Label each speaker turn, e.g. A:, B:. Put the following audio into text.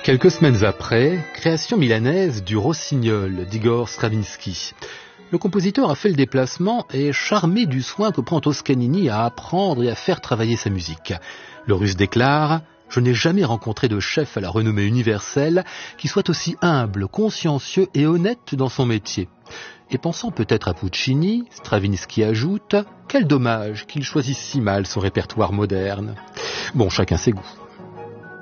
A: Quelques semaines après, création milanaise du Rossignol d'Igor Stravinsky. Le compositeur a fait le déplacement et charmé du soin que prend Toscanini à apprendre et à faire travailler sa musique. Le Russe déclare « Je n'ai jamais rencontré de chef à la renommée universelle qui soit aussi humble, consciencieux et honnête dans son métier. » Et pensant peut-être à Puccini, Stravinsky ajoute « Quel dommage qu'il choisisse si mal son répertoire moderne. » Bon, chacun ses goûts.